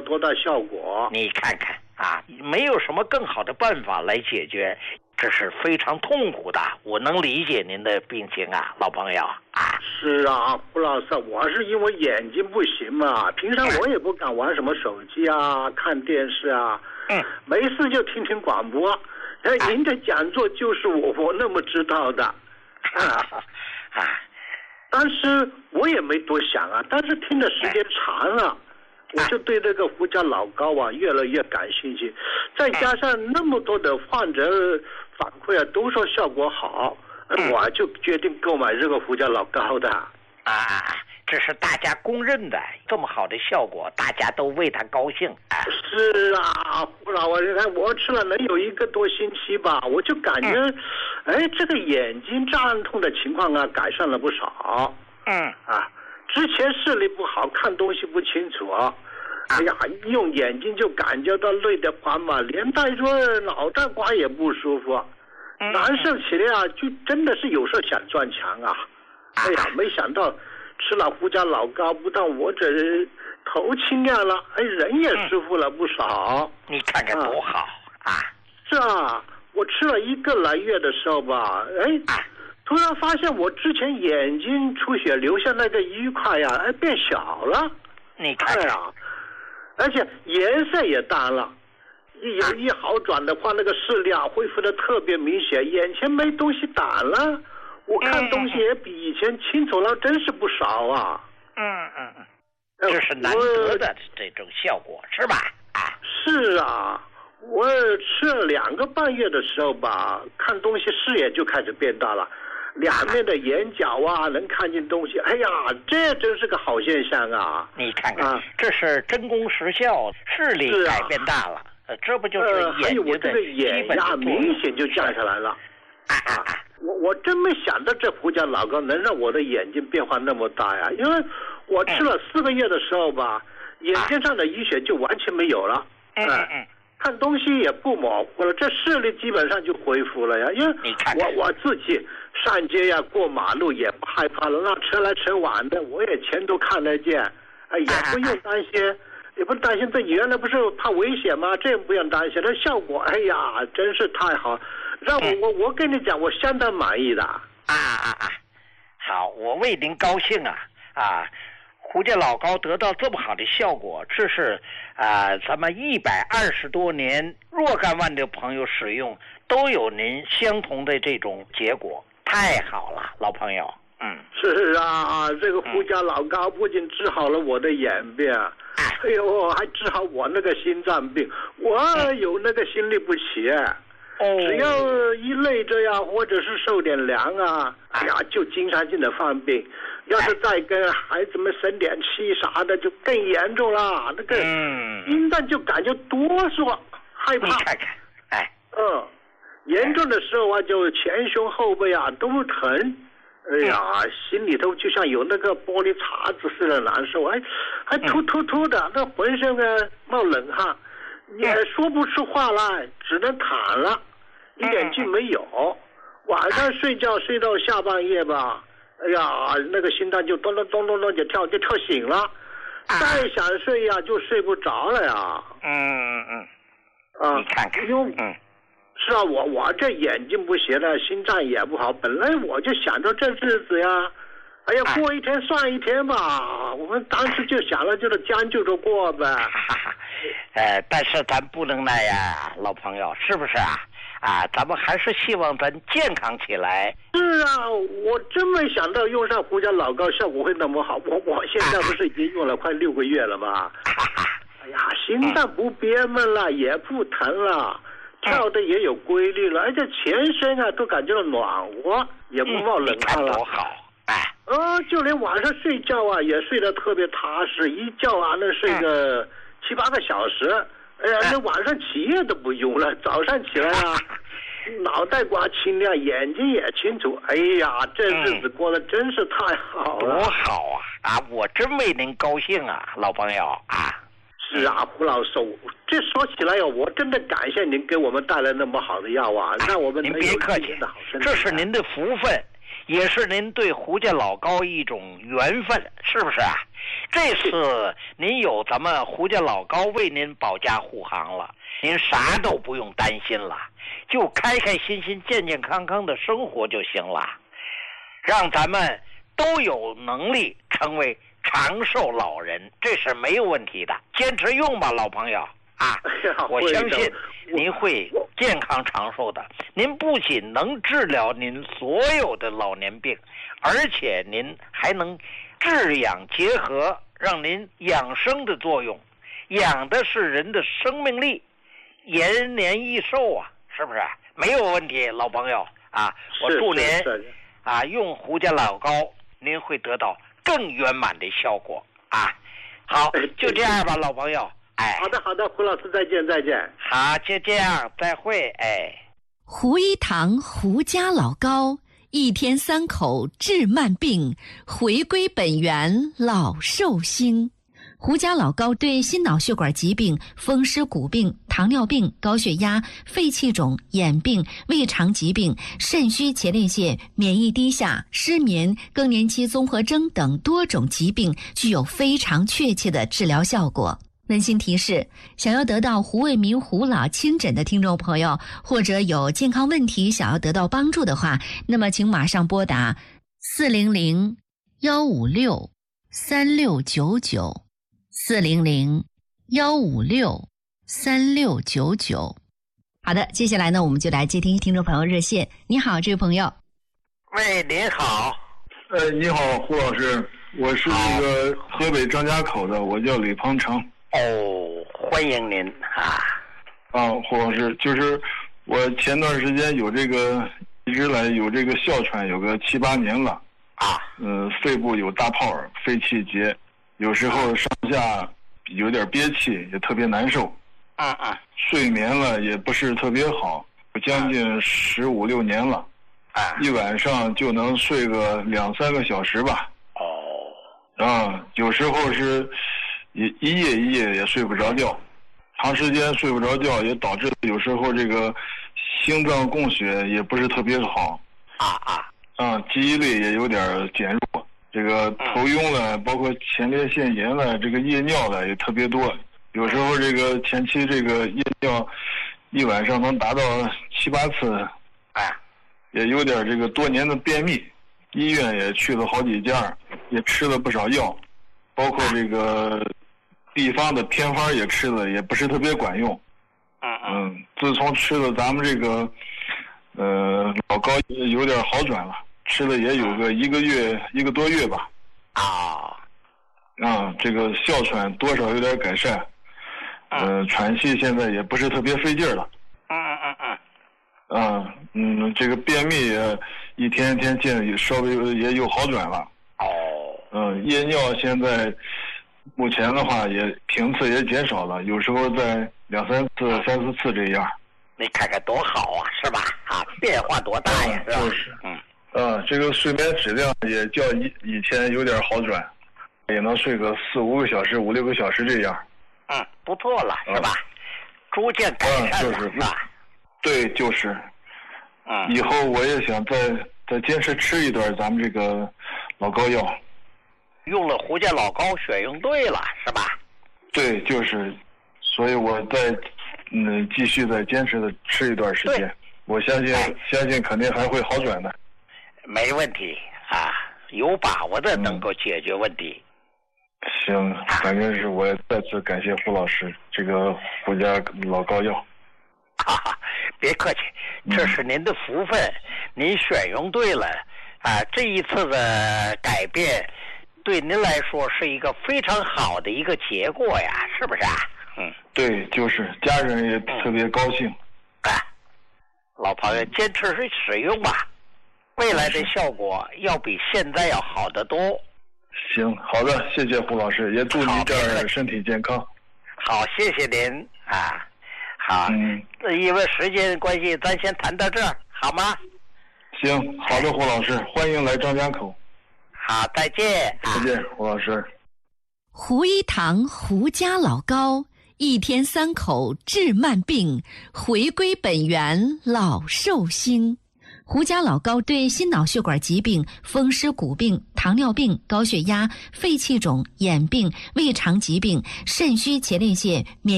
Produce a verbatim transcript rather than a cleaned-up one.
多大效果。 你看看啊，没有什么更好的办法来解决，这是非常痛苦的。我能理解您的病情啊，老朋友啊。 是啊，胡老师，我是因为眼睛不行嘛，平常我也不敢玩什么手机啊、看电视啊， 嗯， 没事就听听广播。哎，您的讲座就是我我那么知道的，啊啊，但是我也没多想啊，但是听的时间长了。我就对这个胡椒老膏啊越来越感兴趣，再加上那么多的患者反馈啊都说效果好，我就决定购买这个胡椒老膏的。 啊，这是大家公认的，这么好的效果，大家都为他高兴。啊、 是啊，胡老啊，你看我吃了能有一个多星期吧，我就感觉，嗯、哎，这个眼睛胀痛的情况啊改善了不少。 嗯啊。之前视力不好，看东西不清楚，哎呀，用眼睛就感觉到累得慌嘛，连带说脑袋瓜也不舒服，难受起来啊，就真的是有时候想撞墙啊。哎呀，没想到吃了胡椒老膏，不但我这头清亮了，哎，人也舒服了不少。 你看看多好啊！ 是啊，我吃了一个来月的时候吧，哎。突然发现我之前眼睛出血留下那个一块呀，哎变小了， 你看呀、啊，而且颜色也淡了，一有一好转的话，那个视力啊恢复的特别明显，眼前没东西淡了，我看东西也比以前清楚了，真是不少啊。 嗯嗯嗯，这是难得的这种效果，是吧？啊， 是啊。我吃了两个半月的时候吧，看东西视野就开始变大了，两面的眼角啊能看见东西，哎呀，这真是个好现象啊！ 你看看，啊、这是真功实效，视力改变大了，呃、这不就是眼睛的基本作用？还有我这个眼压明显就降下来了。啊，我我真没想到这胡椒老膏能让我的眼睛变化那么大呀！因为我吃了四个月的时候吧，嗯、眼睛上的淤血就完全没有了。 嗯嗯。嗯看东西也不模糊了，这视力基本上就恢复了呀。因为我我自己上街呀、过马路也不害怕了，那车来车往的，我也全都看得见，哎，也不用担心，也不担心这原来不是怕危险吗？这也不用担心，这效果，哎呀，真是太好，让我我我跟你讲，我相当满意的。啊啊啊！好，我为您高兴啊啊！胡椒老膏得到这么好的效果，这是啊、呃，咱们一百二十多年若干万的朋友使用都有您相同的这种结果，太好了，老朋友。嗯， 是啊，这个胡椒老膏不仅治好了我的眼病，嗯、哎呦，还治好我那个心脏病，我有那个心律不齐。哦，只要一累着呀，或者是受点凉啊，哎呀，就经常性的犯病。要是再跟孩子们生点气啥的，就更严重了。那个心脏就感觉哆嗦、害怕。 你看看，哎， 嗯，严重的时候啊，就前胸后背啊都疼。哎呀，心里头就像有那个玻璃碴子似的难受，哎，还突突突的，那浑身呢冒冷汗，也说不出话来，只能躺了。一点劲没有，晚上睡觉睡到下半夜吧，哎呀，那个心脏就咚咚咚咚咚就跳就跳醒了，再想睡呀就睡不着了呀。 嗯嗯， 啊， 你看看， 因为嗯，是啊，我我这眼睛不行了，心脏也不好，本来我就想着这日子呀，哎呀，过一天算一天吧，我们当时就想了，就是将就着过呗。 呃，但是咱不能那样，老朋友，是不是啊？啊，咱们还是希望咱健康起来。 是啊，我真没想到用上胡椒老膏效果会那么好。我我现在不是已经用了快六个月了吗？哎呀，心脏不憋闷了，也不疼了，跳的也有规律了，而且全身啊都感觉到暖和，也不冒冷汗了。 多好！哎， 呃，就连晚上睡觉啊也睡得特别踏实，一觉啊能睡个七八个小时。哎呀，那晚上起夜都不用了，早上起来啊，脑袋瓜清亮，眼睛也清楚。哎呀，这日子过得真是太好了。 多好啊！啊，我真为您高兴啊，老朋友啊。 是啊，胡老师，这说起来呀，我真的感谢您给我们带来那么好的药啊，让我们您别客气，这是您的福分。 也是您对胡家老高一种缘分，是不是啊？这次您有咱们胡家老高为您保驾护航了，您啥都不用担心了，就开开心心、健健康康的生活就行了，让咱们都有能力成为长寿老人，这是没有问题的。坚持用吧，老朋友啊！我相信您会健康长寿的。您不仅能治疗您所有的老年病，而且您还能治养结合，让您养生的作用，养的是人的生命力，延年益寿啊，是不是？没有问题，老朋友啊！我祝您啊用胡家老高，您会得到更圆满的效果啊！好，就这样吧，老朋友。哎， 好的好的，胡老师再见再见。 好，就这样，再会。哎， 胡一堂胡家老高，一天三口治慢病，回归本源老寿星。胡家老高对心脑血管疾病、风湿骨病、糖尿病、高血压、肺气肿、眼病、胃肠疾病、肾虚前列腺、免疫低下、失眠、更年期综合征等多种疾病具有非常确切的治疗效果。温馨提示：想要得到胡卫民胡老亲诊的听众朋友，或者有健康问题想要得到帮助的话，那么请马上拨打四零零幺五六三六九九四零零幺五六三六九九。好的，接下来呢，我们就来接听听众朋友热线。你好，这位朋友。 喂，您好。 呃，你好，胡老师，我是那个河北张家口的，我叫李鹏程。 哦，欢迎您啊！ 啊，胡老师，就是我前段时间有这个，一直来有这个哮喘，有个七八年了啊。 嗯、呃，肺部有大泡，肺气结，有时候上下有点憋气，也特别难受。 嗯嗯。 睡眠了也不是特别好，将近十五六年了。 啊。 一晚上就能睡个两三个小时吧。 哦。 啊，有时候是。一一夜一夜也睡不着觉，长时间睡不着觉也导致有时候这个心脏供血也不是特别好， 啊啊， 啊，记忆力也有点减弱，这个头晕了，包括前列腺炎了，这个夜尿了也特别多，有时候这个前期这个夜尿一晚上能达到七八次， 哎， 也有点这个多年的便秘，医院也去了好几家，也吃了不少药，包括这个。地方的偏方也吃了，也不是特别管用。 嗯嗯，自从吃了咱们这个，呃，老高有点好转了，吃了也有个一个月一个多月吧。 啊， 啊，这个哮喘多少有点改善，呃，喘气现在也不是特别费劲了。 嗯嗯嗯嗯。啊，嗯，这个便秘也一天一天见稍微也有好转了。 哦。 嗯，夜尿现在。目前的话也频次也减少了，有时候在两三次、三四次这样。 你看看多好啊，是吧？啊，变化多大呀，是吧？ 就是，嗯，啊，这个睡眠质量也较以以前有点好转，也能睡个四五个小时、五六个小时这样。 嗯，不错了，是吧？逐渐改善了， 就是吧？ 对，就是。 嗯。 以后我也想再再坚持吃一段咱们这个老高药。 用了胡家老高，选用对了，是吧？ 对，就是，所以我再嗯继续再坚持的吃一段时间，我相信、哎、相信肯定还会好转的。 没问题啊，有把握的能够解决问题。 嗯、行，反正是我再次感谢胡老师这个胡家老高药。 哈哈，别客气，这是您的福分，嗯、您选用对了啊，这一次的改变。对您来说是一个非常好的一个结果呀，是不是啊？嗯， 对，就是家人也特别高兴。 哎、嗯，老朋友坚持使用吧，未来的效果要比现在要好得多。 行，好的，谢谢胡老师，也祝您这儿身体健康。 好，谢谢您啊。好， 嗯， 因为时间关系，咱先谈到这儿，好吗？ 行，好的，胡老师，欢迎来张家口。 好，再见。 再见，胡老师。 胡一堂胡家老高，一天三口治慢病，回归本源老寿星。 胡家老高对心脑血管疾病、风湿骨病、糖尿病、高血压、肺气肿、眼病、胃肠疾病、肾虚前列腺免